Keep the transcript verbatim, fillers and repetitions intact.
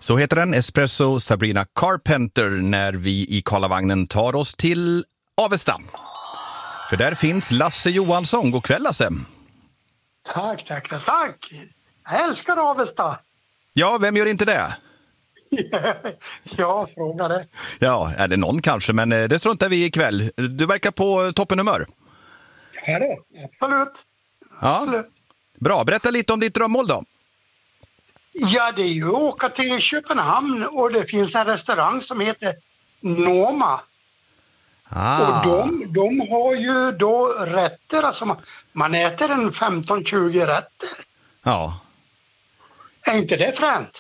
Så heter den, Espresso Sabrina Carpenter, när vi i Karlavagnen tar oss till Avesta. För där finns Lasse Johansson. God kväll, Lasse. Tack, tack, tack. Jag älskar Avesta. Ja, vem gör inte det? Ja, fråga det. Ja, är det någon kanske, men det struntar vi ikväll. Du verkar på toppenhumör. Ja, det. Absolut. Ja, Absolut. Bra. Berätta lite om ditt drömmål då. Ja, det är ju att åka till Köpenhamn och det finns en restaurang som heter Noma. Ah. Och de, de har ju då rätter, alltså man, man äter en femton tjugo rätter. Ja. Är inte det fränt?